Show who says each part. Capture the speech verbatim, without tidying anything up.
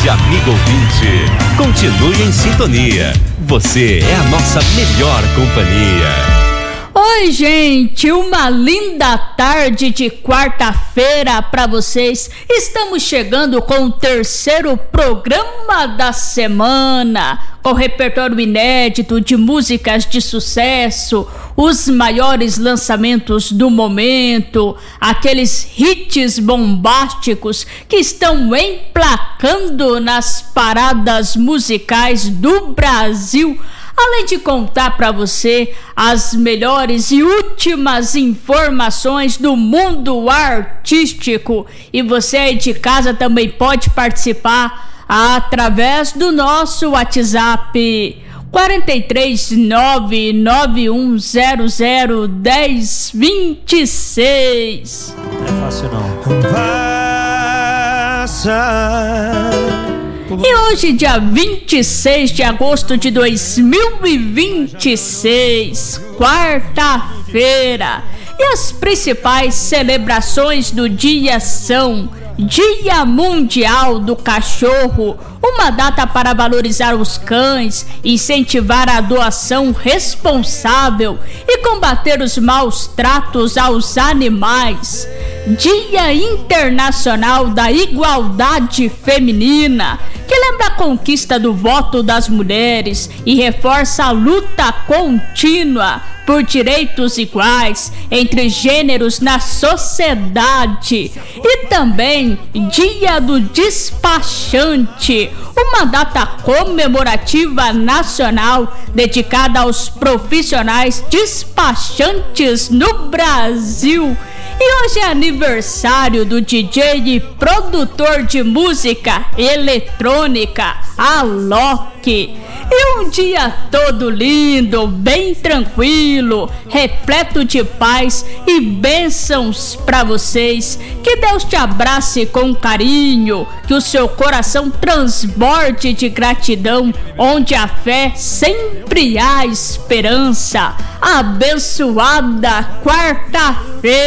Speaker 1: tarde, amigo ouvinte. Continue em sintonia. Você é a nossa melhor companhia.
Speaker 2: Oi, gente, uma linda tarde de quarta-feira para vocês. Estamos chegando com o terceiro programa da semana, com repertório inédito de músicas de sucesso, os maiores lançamentos do momento, aqueles hits bombásticos que estão emplacando nas paradas musicais do Brasil. Além de contar para você as melhores e últimas informações do mundo artístico. E você aí de casa também pode participar através do nosso WhatsApp quatro três nove nove um zero zero um zero dois seis.
Speaker 3: Não é fácil não.
Speaker 4: Passa.
Speaker 2: E hoje, dia vinte e seis de agosto de dois mil e vinte e seis, quarta-feira, e as principais celebrações do dia são: Dia Mundial do Cachorro, uma data para valorizar os cães, incentivar a doação responsável e combater os maus tratos aos animais. Dia Internacional da Igualdade Feminina, que lembra a conquista do voto das mulheres e reforça a luta contínua por direitos iguais entre gêneros na sociedade. E também Dia do Despachante, uma data comemorativa nacional dedicada aos profissionais despachantes no Brasil. E hoje é aniversário do D J e produtor de música eletrônica, Alok. E um dia todo lindo, bem tranquilo, repleto de paz e bênçãos para vocês. Que Deus te abrace com carinho, que o seu coração transborde de gratidão, onde a fé sempre há esperança. Abençoada quarta-feira.